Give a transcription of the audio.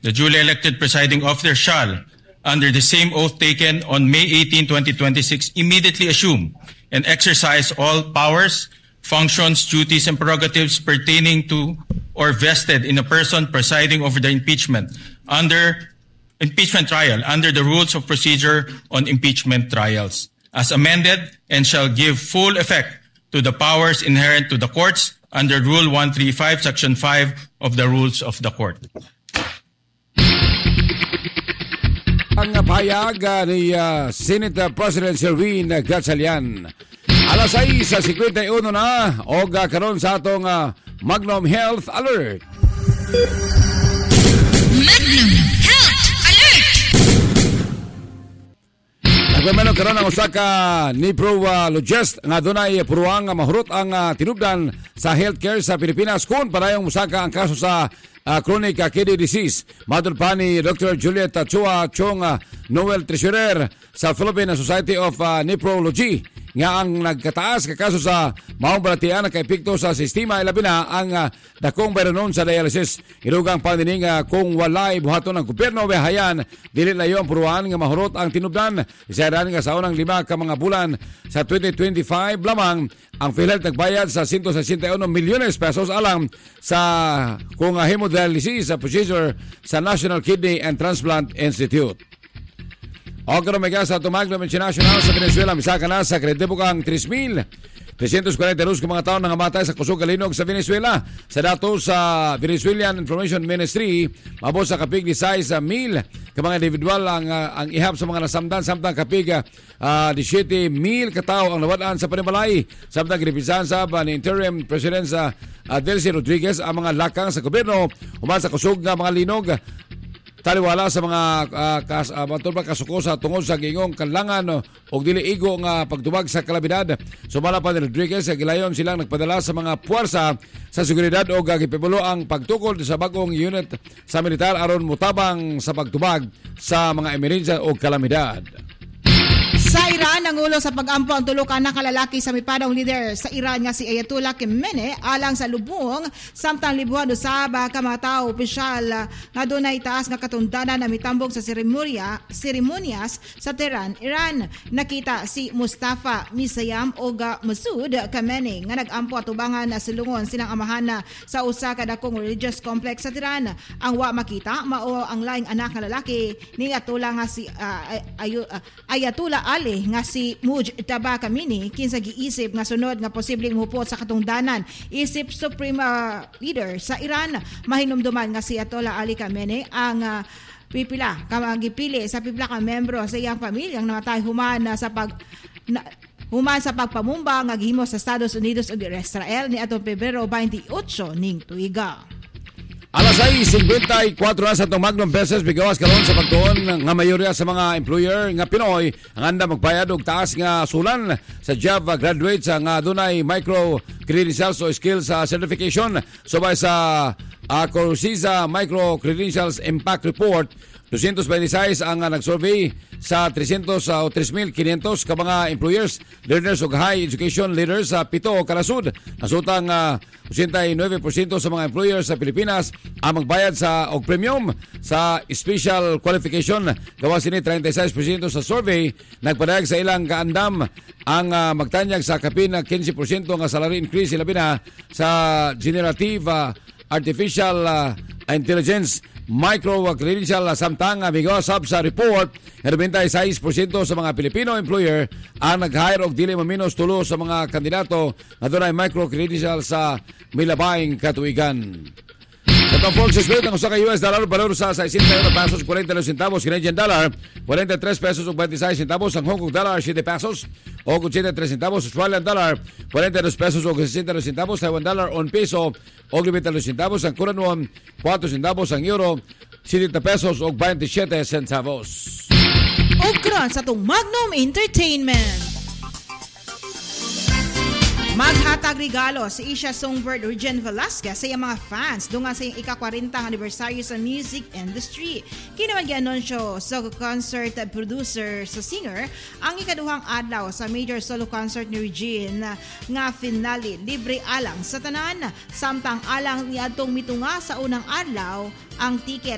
The duly elected presiding officer shall, under the same oath taken on May 18, 2026, immediately assume and exercise all powers, functions, duties, and prerogatives pertaining to or vested in a person presiding over the impeachment trial under the rules of procedure on impeachment trials, as amended, and shall give full effect to the powers inherent to the courts under Rule 135, Section 5 of the Rules of the Court. Ang pahayag ni Senate President Sherwin Gatchalian. Alas 6:51 na o karon sa atong Magnum Health Alert. Magnum Health Alert. Nagpameno karon ang usa ka nephrologist nga dunay puruang mahurot ang tinubdan sa healthcare sa Pilipinas kung padayong musaka ang kaso sa chronic kidney disease. Madul pa ni Dr. Juliet Chua Chong Noel Treasurer sa Philippine Society of Nephrology nga ang nagkataas ka kaso sa maong balatian kay epekto sa sistema ilabi na ang dakong bayranon sa dialysis. Irugang pandini nga kung walay buhaton ng gobyerno behayan dili layo ang puruan nga mahurot ang tinubdan. Isaran nga sa unang 5 ka mga bulan sa 2025 lamang ang PhilHealth nagbayad sa 161 milyones pesos alang sa kung hemodialysis sa procedure sa National Kidney and Transplant Institute. O karon may sa Magnum International sa Venezuela, misaka na sa kredibukang 3,342 ka mga taon nang namatay sa kusog kalinog sa Venezuela. Sa datos sa Venezuelan Information Ministry, mabot sa kapig ni size 1,000 ka mga individual ang ihap sa mga nasamdan samtang kapig 17,000 ka tawo ang nawadaan sa panimalay. Samtang ginipisahan sa ni Interim President sa Delcy Rodriguez ang mga lakang sa gobyerno human sa kusog nga mga linog. Taliwala sa mga kasuko sa tungod sa gingong kanlangan o dili igo nga pagtubag sa kalamidad. Sumala pa ni Rodriguez sa gilayon silang nagpadala sa mga puwersa sa seguridad o gipibulo ang pagtukod sa bagong unit sa militar aron mutabang sa pagtubag sa mga emerensya o kalamidad. Sa Iran, nangulo sa pag-ampo ang tulo ka na kalalaki sa mipadong leader sa Iran nga si Ayatollah Khamenei alang sa lubong samtang libuhan usaba ka mga tao opisyal nga dunay taas nga katundanan na mitambog sa seremonyas sa Tehran, Iran. Nakita si Mustafa Misayam o Masoud Khamenei nga nag-ampo atubangan na silungon silang amahan sa usa ka dakong religious complex sa Tehran. Ang wa makita mao ang laing anak nga lalaki ni Ayatollah nga si Ayatollah Ali nga si Mujtaba Khamenei kinsa giisip nga sunod nga posibleng muhupot sa katungdanan isip Supreme Leader sa Iran. Mahinumduman nga si Ayatollah Ali Khamenei ang gipili sa pipila ka membro sa iyang pamilyang namatay human sa pagpamumba nga gihimo sa Estados Unidos ug Israel ni atong Pebrero 28 ning tuiga. Alas 6:54 na sa itong Magnum Pesos bigawas karon sa pagtuon nga mayorya sa mga employer nga Pinoy ang anda magbayad og taas nga sulan sa job graduates nga dunay micro credentials o skills certification subay sa Corsiza Micro Credentials Impact Report. 226 ang nag-survey sa 3,500 ka mga employers, learners ug high education leaders sa 7 kalasud. Nasutang 89% sa mga employers sa Pilipinas ang magbayad sa og premium sa special qualification. Gawas ini 36% sa survey nagpadayag sa ilang kaandam ang magtanyag sa kapin 15% nga salary increase labi na sa generative artificial intelligence micro credential samtang bigosab sa report 96% sa mga Pilipino employer ang nag-hire og dili maminos tulo sa mga kandidato na dunay micro credential sa milabayng katuigan. Itong Forex rate ng usa ka US dollar valor sa 61 pesos 42 centavos, Canadian dollar 43 pesos ug 26 centavos, ang Hong Kong dollar 7 pesos o 83 centavos, Australian dollar 42 pesos o 62 centavos, Taiwan dollar 1 peso o 92 centavos, ang Korean won 4 centavos, ang euro 70 pesos o 27 centavos. Ukron sa itong Magnum Entertainment. Maghatag regalo si Isha Songbird Regine Velasquez sa iyang mga fans dunga sa iyang ika-40 anibersaryo sa music industry. Kinaman gi-anunsyo sa concert producer sa singer ang ikaduhang adlaw sa major solo concert ni Regine nga finale libre alang sa tanan samtang alang niadtong mitunga sa unang adlaw ang ticket